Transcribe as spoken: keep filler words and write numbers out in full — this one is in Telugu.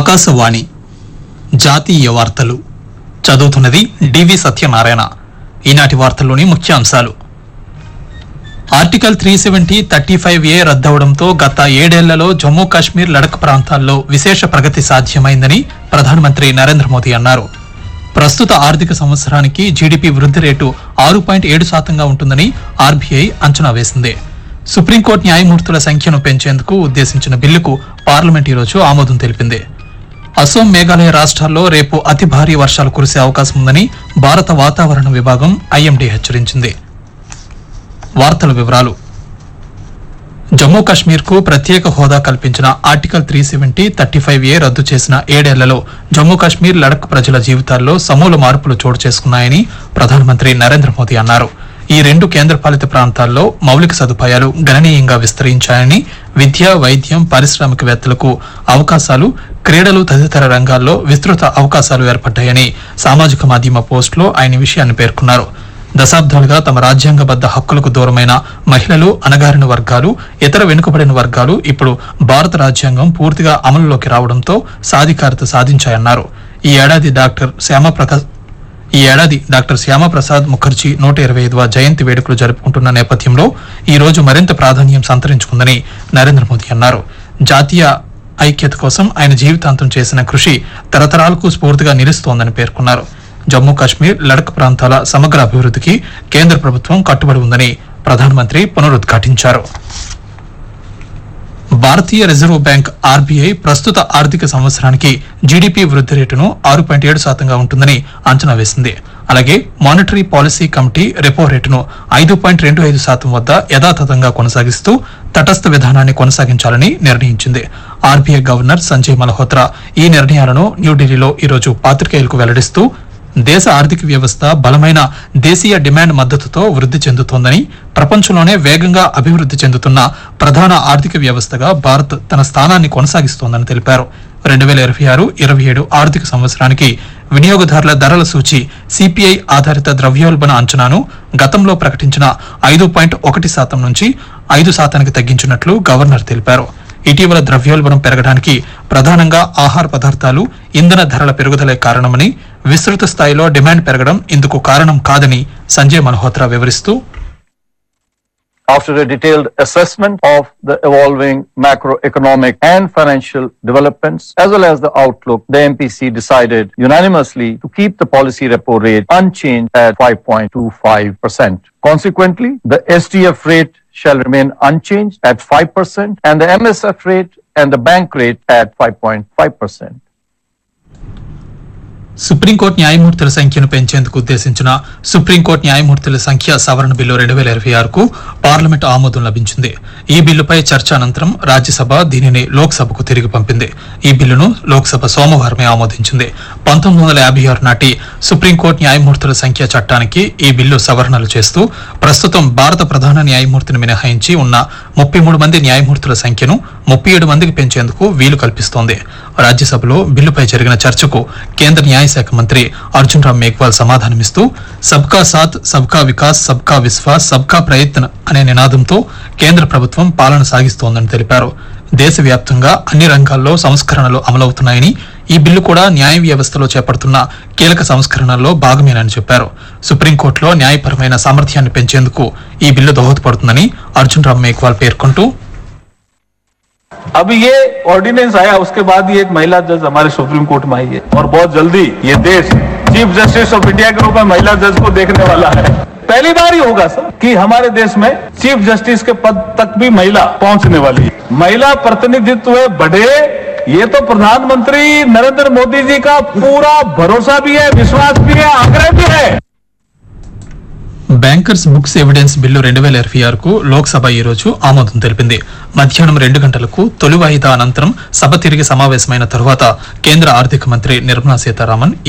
ఆకాశవాణి జాతీయ వార్తలు చదువుతున్నది డివి సత్యనారాయణ. ఈనాటి వార్తల్లోని ముఖ్యాంశాలు. Article three seventy thirty five ఏ రద్దవడంతో గత ఏడేళ్లలో జమ్మూ కాశ్మీర్ లడక్ ప్రాంతాల్లో విశేష ప్రగతి సాధ్యమైందని ప్రధానమంత్రి నరేంద్ర మోదీ అన్నారు. ప్రస్తుత ఆర్థిక సంవత్సరానికి జీడీపీ వృద్ధి రేటు ఆరు పాయింట్ ఏడు శాతంగా ఉంటుందని ఆర్బీఐ అంచనా వేసింది. సుప్రీంకోర్టు న్యాయమూర్తుల సంఖ్యను పెంచేందుకు ఉద్దేశించిన బిల్లుకు పార్లమెంట్ ఈరోజు ఆమోదం తెలిపింది. అసోం, మేఘాలయ రాష్ట్రాల్లో రేపు అతి భారీ వర్షాలు కురిసే అవకాశం ఉందని భారత వాతావరణ విభాగం ఐఎండీ హెచ్చరించింది. వార్తల వివరాలు. జమ్మూ కాశ్మీర్ కు ప్రత్యేక హోదా కల్పించిన article three seventy thirty five ఏ రద్దు చేసిన ఏడేళ్లలో జమ్మూ కాశ్మీర్, లడక్ ప్రజల జీవితాల్లో సమూల మార్పులు చోటు చేసుకున్నాయని ప్రధానమంత్రి నరేంద్ర మోదీ అన్నారు. ఈ రెండు కేంద్రపాలిత ప్రాంతాల్లో మౌలిక సదుపాయాలు గణనీయంగా విస్తరించాయని, విద్య, వైద్యం, పారిశ్రామికవేత్తలకు అవకాశాలు, క్రీడలు తదితర రంగాల్లో విస్తృత అవకాశాలు ఏర్పడ్డాయని సామాజిక మాధ్యమ పోస్టులో ఆయన విషయాన్ని పేర్కొన్నారు. దశాబ్దాలుగా తమ రాజ్యాంగబద్ద హక్కులకు దూరమైన మహిళలు, అణగారిన వర్గాలు, ఇతర వెనుకబడిన వర్గాలు ఇప్పుడు భారత రాజ్యాంగం పూర్తిగా అమలులోకి రావడంతో సాధికారత సాధించాయన్నారు. ఈ ఏడాది డాక్టర్ శ్యామప్రకాశ్ ఈ ఏడాది డాక్టర్ శ్యామప్రసాద్ ముఖర్జీ నూట ఇరవై ఐదవ జయంతి వేడుకలు జరుపుకుంటున్న నేపథ్యంలో ఈ రోజు మరింత ప్రాధాన్యం సంతరించుకుందని నరేంద్ర మోదీ అన్నారు. జాతీయ ఐక్యత కోసం ఆయన జీవితాంతం చేసిన కృషి తరతరాలకు స్ఫూర్తిగా నిలుస్తోందని పేర్కొన్నారు. జమ్మూ కాశ్మీర్, లడక్ ప్రాంతాల సమగ్ర అభివృద్ధికి కేంద్ర ప్రభుత్వం కట్టుబడి ఉందని ప్రధానమంత్రి పునరుద్ఘాటించారు. భారతీయ రిజర్వ్ బ్యాంక్ ఆర్బీఐ ప్రస్తుత ఆర్థిక సంవత్సరానికి జీడీపీ వృద్ధి రేటును ఆరు పాయింట్ ఏడు శాతంగా ఉంటుందని అంచనా వేసింది. అలాగే మానిటరీ పాలసీ కమిటీ రెపో రేటును ఐదు పాయింట్ రెండు ఐదు శాతం వద్ద యథాతథంగా కొనసాగిస్తూ తటస్థ విధానాన్ని కొనసాగించాలని నిర్ణయించింది. ఆర్బీఐ గవర్నర్ సంజయ్ మల్హోత్రా ఈ నిర్ణయాలను న్యూఢిల్లీలో ఈరోజు పాత్రికేయులకు వెల్లడిస్తూ దేశ ఆర్థిక వ్యవస్థ బలమైన దేశీయ డిమాండ్ మద్దతుతో వృద్ధి చెందుతోందని, ప్రపంచంలోనే వేగంగా అభివృద్ధి చెందుతున్న ప్రధాన ఆర్థిక వ్యవస్థగా భారత్ తన స్థానాన్ని కొనసాగిస్తోందని తెలిపారు. రెండు వేల ఇరవై ఆరు ఇరవై ఏడు ఆర్థిక సంవత్సరానికి వినియోగదారుల ధరల సూచి సిపిఐ ఆధారిత ద్రవ్యోల్బణ అంచనాను గతంలో ప్రకటించిన ఐదు పాయింట్ ఒకటి శాతం నుంచి ఐదు శాతానికి తగ్గించినట్లు గవర్నర్ తెలిపారు. ఇటీవల ద్రవ్యోల్బణం పెరగడానికి ప్రధానంగా ఆహార పదార్థాలు, ఇంధన ధరల పెరుగుదలే కారణమని, విస్తృత స్థాయిలో డిమాండ్ పెరగడం ఇందుకు కారణం కాదని సంజయ్ మల్హోత్రా వివరిస్తూ, After a detailed assessment of the evolving macroeconomic and financial developments as well as the outlook, the M P C decided unanimously to keep the policy repo rate unchanged at five point two five percent. Consequently, the S D F rate shall remain unchanged at five percent and the M S F rate and the bank rate at five point five percent. Supreme court న్యాయమూర్తుల సంఖ్యను పెంచేందుకు ఉద్దేశించిన సుప్రీంకోర్టు న్యాయమూర్తుల సంఖ్య సవరణ బిల్లు రెండు వేల ఇరవై ఆరుకు పార్లమెంట్ ఆమోదం లభించింది. ఈ బిల్లుపై చర్చ అనంతరం రాజ్యసభ దీనిని లోక్సభకు తిరిగి పంపింది. ఈ బిల్లును లోక్సభ సోమవారమే ఆమోదించింది. పంతొమ్మిది వందల యాభై ఆరు నాటి సుప్రీంకోర్టు న్యాయమూర్తుల సంఖ్య చట్టానికి ఈ బిల్లు సవరణలు చేస్తూ ప్రస్తుతం భారత ప్రధాన న్యాయమూర్తిని మినహాయించి ఉన్న ముప్పై మూడు మంది న్యాయమూర్తుల సంఖ్యను ముప్పై ఏడు మందికి పెంచేందుకు వీలు కల్పిస్తోంది. రాజ్యసభలో బిల్లుపై జరిగిన చర్చకు కేంద్ర న్యాయశాఖ మంత్రి అర్జున్ రామ్ మేఘ్వాల్ సమాధానమిస్తూ సబ్కా సాత్, సబ్కా వికాస్, సబ్కా విశ్వాస్, సబ్కా ప్రయత్న్ అనే నినాదంతో కేంద్ర ప్రభుత్వం పాలన సాగిస్తోందని తెలిపారు. దేశవ్యాప్తంగా అన్ని రంగాల్లో సంస్కరణలు అమలవుతున్నాయని, ఈ బిల్లు కూడా న్యాయ వ్యవస్థలో చేపడుతున్న కీలక సంస్కరణల్లో భాగమేనని చెప్పారు. సుప్రీంకోర్టులో న్యాయపరమైన సామర్థ్యాన్ని పెంచేందుకు ఈ బిల్లు దోహదపడుతుందని అర్జున్ రామ్ మేఘ్వాల్ పేర్కొంటూ, अभी ये ऑर्डिनेंस आया, उसके बाद ही एक महिला जज हमारे सुप्रीम कोर्ट में आई है और बहुत जल्दी ये देश चीफ जस्टिस ऑफ इंडिया के रूप में महिला जज को देखने वाला है. पहली बार ही होगा सर कि हमारे देश में चीफ जस्टिस के पद तक भी महिला पहुंचने वाली है. महिला प्रतिनिधित्व बढ़े, ये तो प्रधानमंत्री नरेंद्र मोदी जी का पूरा भरोसा भी है, विश्वास भी है, आग्रह भी है. బ్యాంకర్స్ బుక్స్ ఎవిడెన్స్ బిల్లు రెండు వేల ఇరవై ఆరుకు లోక్సభ ఈ రోజు ఆమోదం తెలిపింది. మధ్యాహ్నం రెండు గంటలకు తొలి వాయిదా అనంతరం సభ తిరిగి సమావేశమైన తరువాత కేంద్ర ఆర్థిక మంత్రి నిర్మలా సీతారామన్